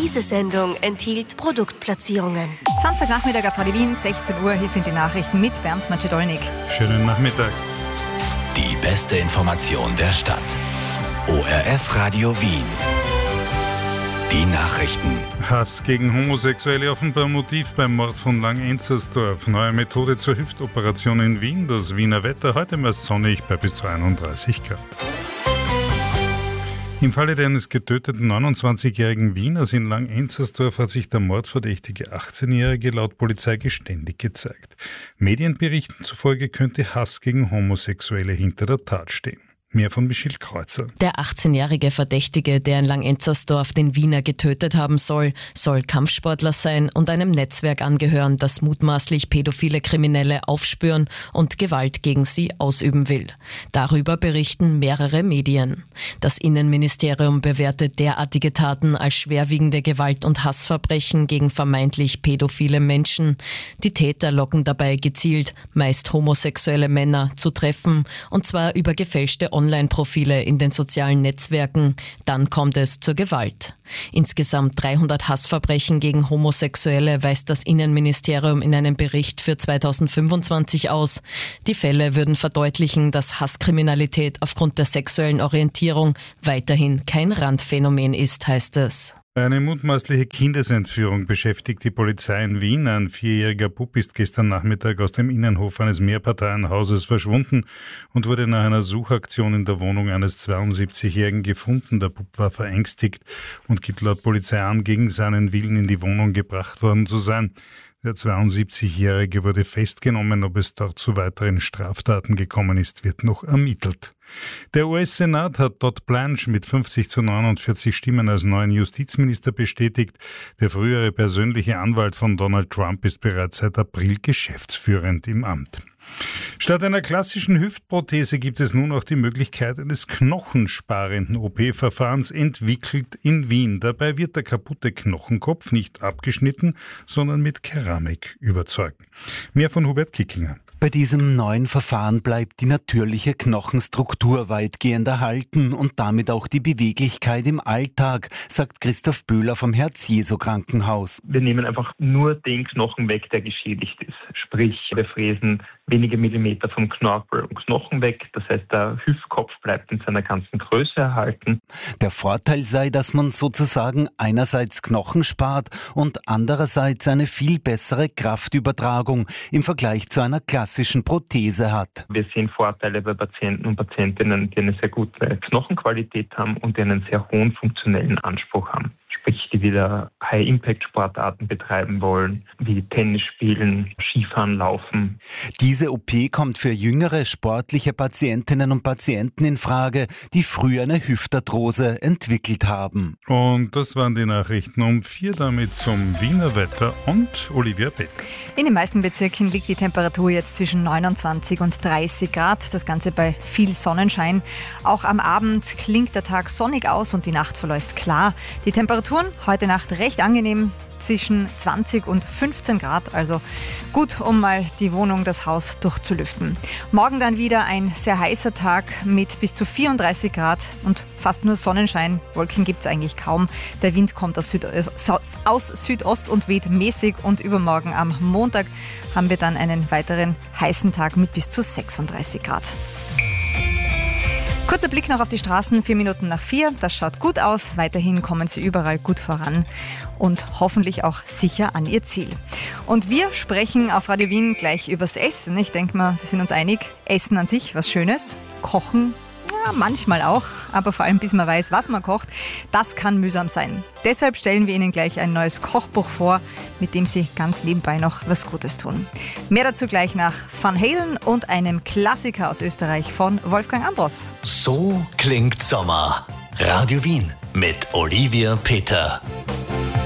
Diese Sendung enthielt Produktplatzierungen. Samstagnachmittag auf Radio Wien, 16 Uhr. Hier sind die Nachrichten mit Bernd Macedolnik. Schönen Nachmittag. Die beste Information der Stadt. ORF Radio Wien. Die Nachrichten. Hass gegen Homosexuelle offenbar Motiv beim Mord von Lang-Enzersdorf. Neue Methode zur Hüftoperation in Wien. Das Wiener Wetter heute meist sonnig bei bis zu 31 Grad. Im Falle eines getöteten 29-jährigen Wieners in Lang-Enzersdorf hat sich der mordverdächtige 18-Jährige laut Polizei geständig gezeigt. Medienberichten zufolge könnte Hass gegen Homosexuelle hinter der Tat stehen. Mehr von Michelle Kreuzer. Der 18-jährige Verdächtige, der in Lang-Enzersdorf den Wiener getötet haben soll Kampfsportler sein und einem Netzwerk angehören, das mutmaßlich pädophile Kriminelle aufspüren und Gewalt gegen sie ausüben will. Darüber berichten mehrere Medien. Das Innenministerium bewertet derartige Taten als schwerwiegende Gewalt- und Hassverbrechen gegen vermeintlich pädophile Menschen. Die Täter locken dabei gezielt, meist homosexuelle Männer, zu treffen, und zwar über gefälschte Online-Profile in den sozialen Netzwerken. Dann kommt es zur Gewalt. Insgesamt 300 Hassverbrechen gegen Homosexuelle weist das Innenministerium in einem Bericht für 2025 aus. Die Fälle würden verdeutlichen, dass Hasskriminalität aufgrund der sexuellen Orientierung weiterhin kein Randphänomen ist, heißt es. Eine mutmaßliche Kindesentführung beschäftigt die Polizei in Wien. Ein 4-jähriger Bub ist gestern Nachmittag aus dem Innenhof eines Mehrparteienhauses verschwunden und wurde nach einer Suchaktion in der Wohnung eines 72-Jährigen gefunden. Der Bub war verängstigt und gibt laut Polizei an, gegen seinen Willen in die Wohnung gebracht worden zu sein. Der 72-Jährige wurde festgenommen. Ob es dort zu weiteren Straftaten gekommen ist, wird noch ermittelt. Der US-Senat hat Todd Blanche mit 50-49 Stimmen als neuen Justizminister bestätigt. Der frühere persönliche Anwalt von Donald Trump ist bereits seit April geschäftsführend im Amt. Statt einer klassischen Hüftprothese gibt es nun auch die Möglichkeit eines knochensparenden OP-Verfahrens, entwickelt in Wien. Dabei wird der kaputte Knochenkopf nicht abgeschnitten, sondern mit Keramik überzeugt. Mehr von Hubert Kickinger. Bei diesem neuen Verfahren bleibt die natürliche Knochenstruktur weitgehend erhalten und damit auch die Beweglichkeit im Alltag, sagt Christoph Böhler vom Herz-Jesu-Krankenhaus. Wir nehmen einfach nur den Knochen weg, der geschädigt ist. Sprich, wir fräsen wenige Millimeter vom Knorpel und Knochen weg. Das heißt, der Hüftkopf bleibt in seiner ganzen Größe erhalten. Der Vorteil sei, dass man sozusagen einerseits Knochen spart und andererseits eine viel bessere Kraftübertragung im Vergleich zu einer klassischen Prothese hat. Wir sehen Vorteile bei Patienten und Patientinnen, die eine sehr gute Knochenqualität haben und die einen sehr hohen funktionellen Anspruch haben. Sprich, die wieder High-Impact-Sportarten betreiben wollen, wie Tennis spielen, Skifahren, Laufen. Diese OP kommt für jüngere sportliche Patientinnen und Patienten in Frage, die früher eine Hüftarthrose entwickelt haben. Und das waren die Nachrichten um 4, damit zum Wiener Wetter und Olivia Peter. In den meisten Bezirken liegt die Temperatur jetzt zwischen 29 und 30 Grad. Das Ganze bei viel Sonnenschein. Auch am Abend klingt der Tag sonnig aus und die Nacht verläuft klar. Die Temperaturen heute Nacht recht angenehm, zwischen 20 und 15 Grad, also gut, um mal die Wohnung, das Haus durchzulüften. Morgen dann wieder ein sehr heißer Tag mit bis zu 34 Grad und fast nur Sonnenschein. Wolken gibt es eigentlich kaum. Der Wind kommt aus Südost und weht mäßig und übermorgen am Montag haben wir dann einen weiteren heißen Tag mit bis zu 36 Grad. Kurzer Blick noch auf die Straßen, 4 Minuten nach 4. Das schaut gut aus. Weiterhin kommen sie überall gut voran und hoffentlich auch sicher an ihr Ziel. Und wir sprechen auf Radio Wien gleich übers Essen. Ich denke mal, wir sind uns einig. Essen an sich, was Schönes. Kochen, ja, manchmal auch. Aber vor allem, bis man weiß, was man kocht, das kann mühsam sein. Deshalb stellen wir Ihnen gleich ein neues Kochbuch vor, mit dem Sie ganz nebenbei noch was Gutes tun. Mehr dazu gleich nach Van Halen und einem Klassiker aus Österreich von Wolfgang Ambros. So klingt Sommer. Radio Wien mit Olivia Peter.